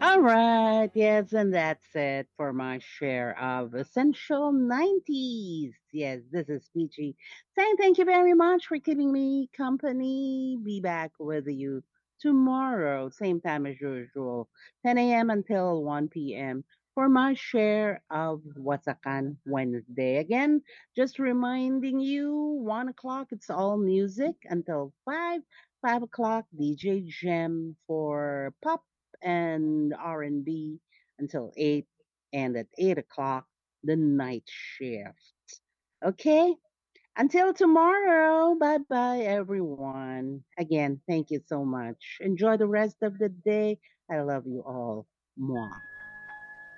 All right, yes, and that's it for my share of Essential 90s. Yes, this is Peachy saying thank you very much for keeping me company. Be back with you tomorrow, same time as usual, 10 a.m. until 1 p.m. for my share of Wasakan Wednesday. Again, just reminding you, 1 o'clock, it's all music until 5 o'clock, DJ Gem for pop and R&B until 8, and at 8 o'clock the night shift. Okay? Until tomorrow. Bye-bye everyone. Again, thank you so much. Enjoy the rest of the day. I love you all. Mwah.